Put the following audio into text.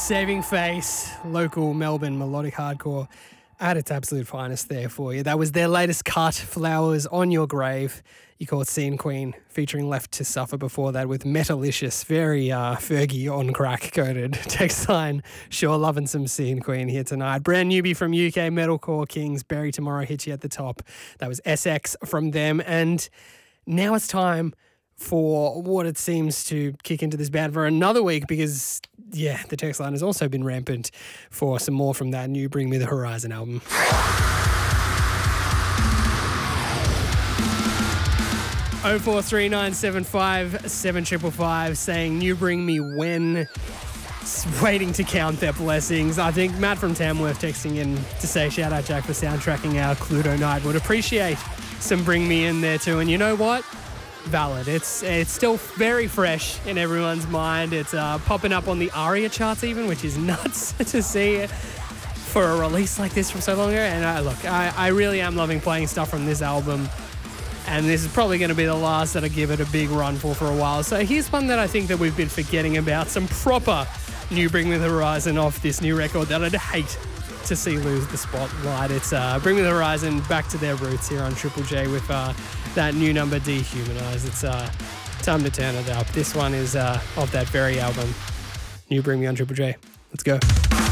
Saving Face, local Melbourne melodic hardcore at its absolute finest there for you. That was their latest cut, Flowers on Your Grave. You call it Scene Queen, featuring Left to Suffer before that with Metalicious, very Fergie on crack coded text line. Sure, loving some Scene Queen here tonight. Brand newbie from UK Metalcore Kings, Bury Tomorrow hits you at the top. That was SX from them. And now it's time for what it seems to kick into this band for another week because, yeah, the text line has also been rampant for some more from that new Bring Me the Horizon album. 043975 saying new Bring Me when, waiting to count their blessings. I think Matt from Tamworth texting in to say shout out Jack for soundtracking our Cluedo night. Would appreciate some Bring Me in there too. And you know what? Valid. It's still very fresh in everyone's mind. It's popping up on the ARIA charts even, which is nuts to see for a release like this from so long ago. And I really am loving playing stuff from this album. And this is probably going to be the last that I give it a big run for a while. So here's one that I think that we've been forgetting about. Some proper new Bring Me the Horizon off this new record that I'd hate to see lose the spotlight. It's Bring Me the Horizon back to their roots here on Triple J with that new number, Dehumanized. It's time to turn it up. This one is off that very album, New Bring Me on Triple J. Let's go.